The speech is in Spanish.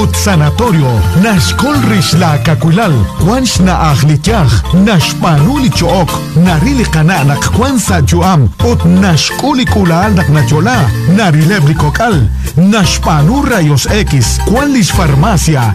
Sanatorio, Nashkol Rishla Kakulal, Quanch na Aglityach, Nashpanu Lichook, Narili Kananak Kwansa Juam, Ot Nashkuli Kulal Nak Nachola, Narilebri Kokal, Nashpanu Rayos X, Quanlish Farmacia,